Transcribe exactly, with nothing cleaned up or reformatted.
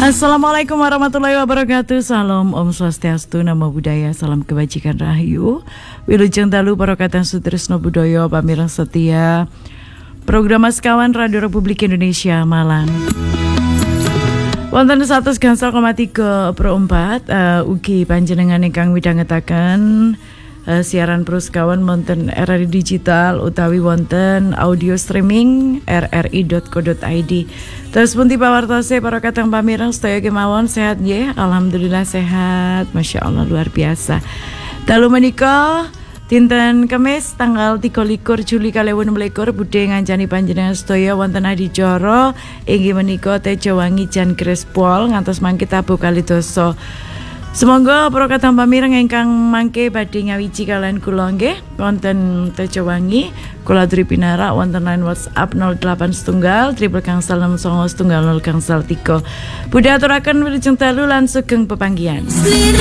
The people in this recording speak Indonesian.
Assalamualaikum warahmatullahi wabarakatuh. Salam Om Swastiastu, Namo Buddhaya, salam kebajikan rahayu. Wilujeng dalu barokatan sutresno budaya pamireng setia program sekawan Radio Republik Indonesia Malang. Wonten satus gangsal koma tiga per empat uh, ugi panjenengan ingkang midhangetaken uh, siaran proskawan wonten R R I digital utawi wonten audio streaming r r i dot co dot i d. Terus pun tiba wartose para katang pamireng sedaya kemawon sehat nggih, alhamdulillah sehat, masya Allah luar biasa. Dalu menika dinten Kamis tanggal tiga likur Juli kalih enem likur budhe ngancani panjenengan sedaya wonten adicara inggih menika Tejowangi Jan Grespol ngantos mangke tabuh kalidoso. Semoga para katang pamireng ingkang mangke badhe ngawiji kalian kula nggih wonten Tejowangi kula aturi pinarak wonten line WhatsApp nol delapan setunggal triple gangsal enam songo setunggal nol gangsal tiga. Budhe aturaken wilujeng dalu lan sugeng pepanggihan.